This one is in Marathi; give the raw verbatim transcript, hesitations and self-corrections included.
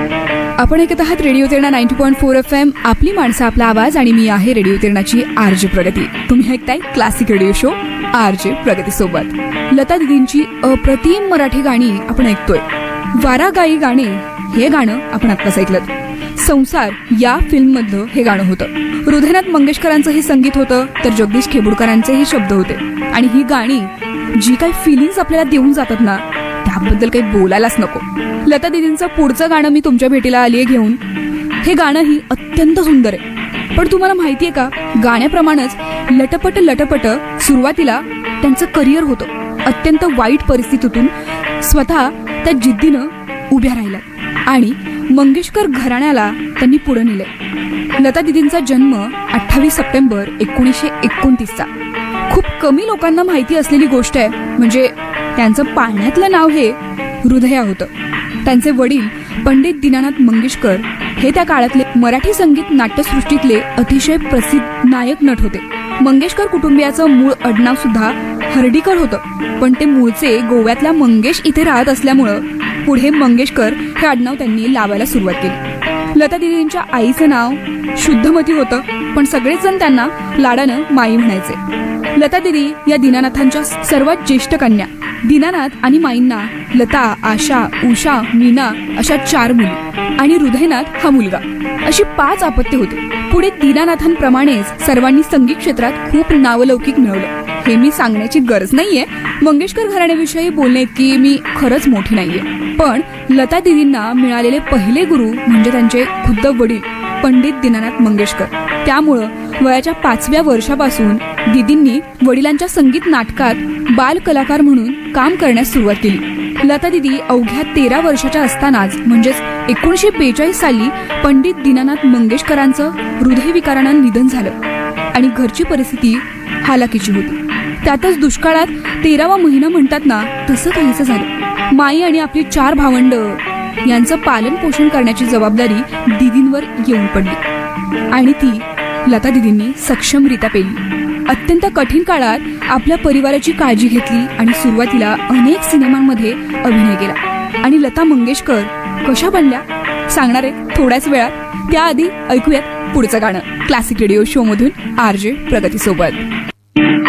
आपण ऐकत आहात radio Terna ninety point four F M, आपली माणसं आपला आवाज, आणि मी आहे रेडिओ तेरणाची आरजे प्रगती. तुम्ही ऐकताय क्लासिक रेडिओ शो आरजे प्रगती सोबत. लता दीदींची अप्रतिम मराठी गाणी आपण ऐकतोय. वारा गाई गाणे हे गाणं आपण आत्ताच ऐकलं. संसार या फिल्म मधलं हे गाणं होतं. हृदयनाथ मंगेशकरांचं हे संगीत होतं, तर जगदीश खेबुडकरांचे हे शब्द होते. आणि ही गाणी जी काही फिलिंग्स आपल्याला देऊन जातात ना, त्याबद्दल काही बोलायलाच नको. लता दीदींचं पुढचं गाणं मी तुमच्या भेटीला आलीये घेऊन. हे गाणंही अत्यंत सुंदर आहे. पण तुम्हाला माहितीये का, गाण्याप्रमाणेच लटपट लटपट सुरुवातीला त्यांचं करिअर होतं. अत्यंत वाईट परिस्थितीतून स्वतः त्या जिद्दीनं उभ्या राहिल्या आणि मंगेशकर घराण्याला त्यांनी पुढे नेले. लता दीदींचा जन्म अठ्ठावीस सप्टेंबर एकोणीसशे एकोणतीसचा. खूप कमी लोकांना माहिती असलेली गोष्ट आहे, म्हणजे त्यांचं पाळण्यातलं नाव हे हृदया होतं. त्यांचे वडील पंडित दीनानाथ मंगेशकर हे त्या काळातले मराठी संगीत नाट्यसृष्टीतले अतिशय प्रसिद्ध नायक नट होते. मंगेशकर कुटुंबियाचं मूळ आडनाव सुद्धा हर्डीकर होतं, पण ते मूळचे गोव्यातल्या मंगेश इथे राहत असल्यामुळं पुढे मंगेशकर हे आडनाव त्यांनी लावायला सुरुवात केली. लता दीदींच्या आईचं नाव शुद्धमती होतं, पण सगळेच जण त्यांना लाडानं माई म्हणायचे. लता दीदी या दीनानाथांच्या सर्वात ज्येष्ठ कन्या. दीनानाथ आणि माईंना लता, आशा, उषा, मीना अशा चार मुली आणि हृदयनाथ हा मुलगा, अशी पाच अपत्ये होती. पुढे दीनानाथांप्रमाणेच सर्वांनी संगीत क्षेत्रात खूप नावलौकिक मिळवलं. हे मी सांगण्याची गरज नाहीये. मंगेशकर घराण्याविषयी बोलणे इतकी मी खरंच मोठी नाहीये. पण लता दीदींना मिळालेले पहिले गुरु म्हणजे त्यांचे खुद्द वडील पंडित दीनानाथ मंगेशकर. त्यामुळं वयाच्या पाचव्या वर्षापासून दीदींनी वडिलांच्या संगीत नाटकात बाल कलाकार म्हणून काम करण्यास सुरुवात केली. लता दीदी अवघ्या तेरा वर्षाच्या असतानाच म्हणजेच एकोणीसशे बेचाळीस साली पंडित दीनानाथ मंगेशकरांचं हृदयविकारानं निधन झालं आणि घरची परिस्थिती हालाकीची होती. त्यातच दुष्काळात तेरावा महिना म्हणतात ना, तसं काहीसं झालं. माई आणि आपली चार भावंड यांचं पालन पोषण करण्याची जबाबदारी दीदींवर येऊन पडली आणि ती लता दीदींनी सक्षमरित्या पेलली. अत्यंत कठीण काळात आपल्या परिवाराची काळजी घेतली आणि सुरुवातीला अनेक सिनेमांमध्ये अभिनय केला. आणि लता मंगेशकर कशा बनल्या सांगणार आहे थोड्याच वेळात. त्याआधी ऐकूयात पुढचं गाणं क्लासिक रेडिओ शो मधून आरजे प्रगती सोबत.